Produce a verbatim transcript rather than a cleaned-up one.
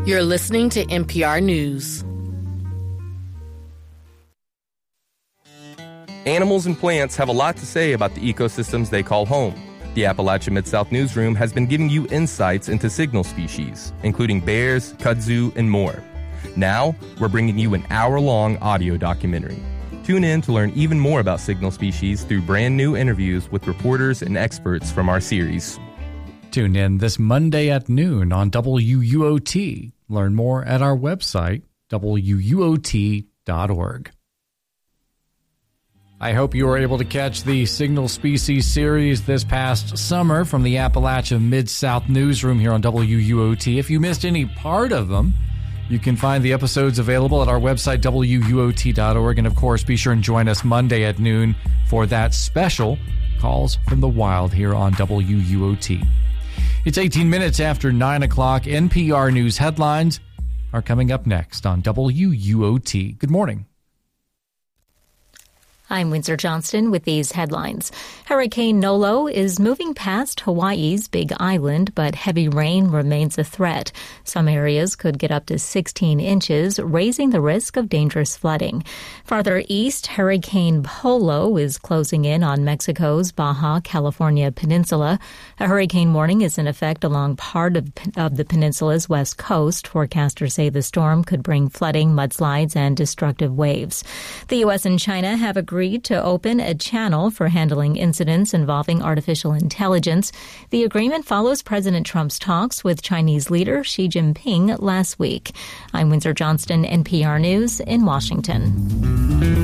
You're listening to N P R News. Animals and plants have a lot to say about the ecosystems they call home. The Appalachia Mid-South Newsroom has been giving you insights into signal species, including bears, kudzu, and more. Now, we're bringing you an hour-long audio documentary. Tune in to learn even more about signal species through brand new interviews with reporters and experts from our series. Tune in this Monday at noon on W U O T. Learn more at our website, W U O T dot org. I hope you were able to catch the Signal Species series this past summer from the Appalachia Mid-South Newsroom here on W U O T. If you missed any part of them, you can find the episodes available at our website, W U O T dot org. And, of course, be sure and join us Monday at noon for that special Calls from the Wild here on W U O T. It's eighteen minutes after nine o'clock. N P R News headlines are coming up next on W U O T. Good morning. I'm Windsor Johnston with these headlines. Hurricane Nolo is moving past Hawaii's Big Island, but heavy rain remains a threat. Some areas could get up to sixteen inches, raising the risk of dangerous flooding. Farther east, Hurricane Polo is closing in on Mexico's Baja California Peninsula. A hurricane warning is in effect along part of, of the peninsula's west coast. Forecasters say the storm could bring flooding, mudslides, and destructive waves. The U S and China have agreed to open a channel for handling incidents involving artificial intelligence. The agreement follows President Trump's talks with Chinese leader Xi Jinping last week. I'm Windsor Johnston, N P R News in Washington.